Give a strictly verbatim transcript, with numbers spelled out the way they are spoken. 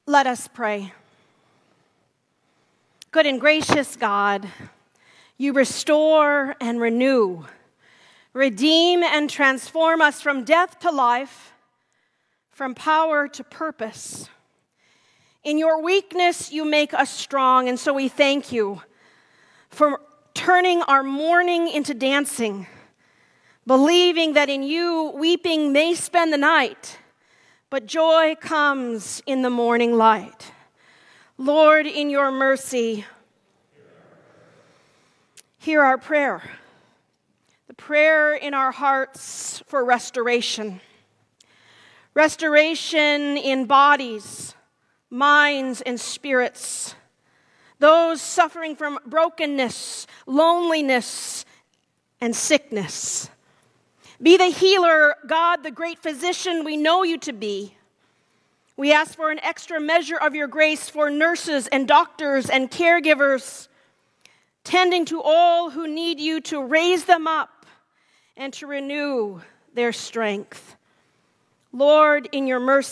Let us pray. Good and gracious God, you restore and renew, redeem and transform us from death to life, from power to purpose. In your weakness, you make us strong, and so we thank you for turning our mourning into dancing, believing that in you, weeping may spend the night, but joy comes in the morning light. Lord, in your mercy, hear our prayer, the prayer in our hearts for restoration. Restoration in bodies, minds, and spirits. Those suffering from brokenness, loneliness, and sickness. Be the healer, God, the great physician we know you to be. We ask for an extra measure of your grace for nurses and doctors and caregivers, tending to all who need you to raise them up and to renew their strength. Lord, in your mercy,